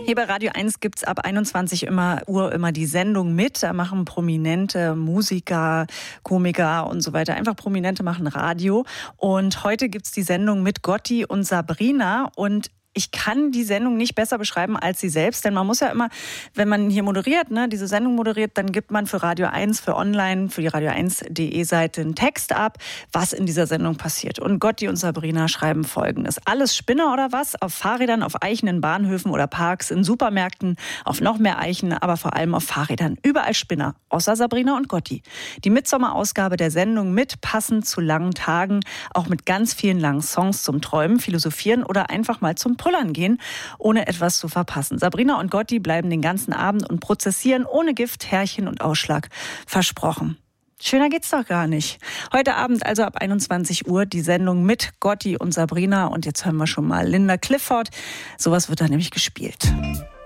Hier bei Radio 1 gibt's ab 21 Uhr immer die Sendung mit. Da machen prominente Musiker, Komiker und so weiter. Einfach Prominente machen Radio. Und heute gibt's die Sendung mit Gotti und Sabrina. Und ich kann die Sendung nicht besser beschreiben als sie selbst, denn man muss ja immer, wenn man hier moderiert, diese Sendung moderiert, dann gibt man für Radio 1, für online, für die radio1.de Seite einen Text ab, was in dieser Sendung passiert. Und Gotti und Sabrina schreiben Folgendes: Alles Spinner oder was? Auf Fahrrädern, auf Eichen in Bahnhöfen oder Parks, in Supermärkten, auf noch mehr Eichen, aber vor allem auf Fahrrädern. Überall Spinner, außer Sabrina und Gotti. Die Mitsommerausgabe der Sendung mit passend zu langen Tagen, auch mit ganz vielen langen Songs zum Träumen, Philosophieren oder einfach mal zum Pullern gehen, ohne etwas zu verpassen. Sabrina und Gotti bleiben den ganzen Abend und prozessieren ohne Gift, Härchen und Ausschlag. Versprochen. Schöner geht's doch gar nicht. Heute Abend also ab 21 Uhr die Sendung mit Gotti und Sabrina. Und jetzt hören wir schon mal Linda Clifford. Sowas wird da nämlich gespielt.